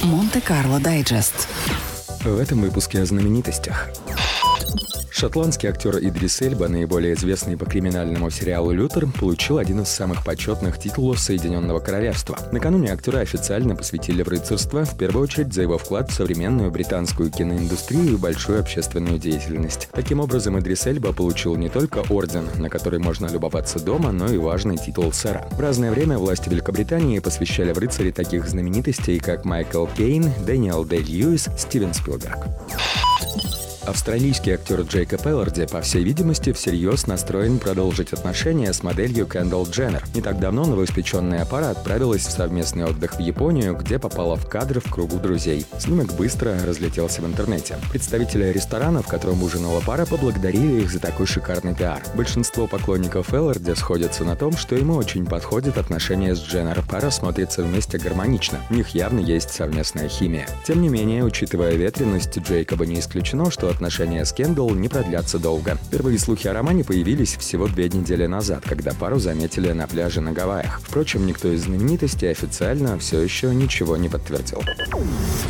Монте-Карло Дайджест. В этом выпуске о знаменитостях. Шотландский актер Идрис Эльба, наиболее известный по криминальному сериалу «Лютер», получил один из самых почетных титулов Соединенного Королевства. Накануне актера официально посвятили в рыцарство, в первую очередь за его вклад в современную британскую киноиндустрию и большую общественную деятельность. Таким образом, Идрис Эльба получил не только орден, на который можно любоваться дома, но и важный титул сэра. В разное время власти Великобритании посвящали в рыцари таких знаменитостей, как Майкл Кейн, Дэниел Дэй-Льюис, Стивен Спилберг. Австралийский актер Джейкоб Элорди, по всей видимости, всерьез настроен продолжить отношения с моделью Кендалл Дженнер. Не так давно новоиспеченная пара отправилась в совместный отдых в Японию, где попала в кадр в кругу друзей. Снимок быстро разлетелся в интернете. Представители ресторана, в котором ужинала пара, поблагодарили их за такой шикарный пиар. Большинство поклонников Элорди сходятся на том, что ему очень подходят отношения с Дженнер. Пара смотрится вместе гармонично. У них явно есть совместная химия. Тем не менее, учитывая ветреность Джейкоба, не исключено, что отношения с Кендалл не продлятся долго. Первые слухи о романе появились всего 2 недели назад, когда пару заметили на пляже на Гавайях. Впрочем, никто из знаменитостей официально все еще ничего не подтвердил.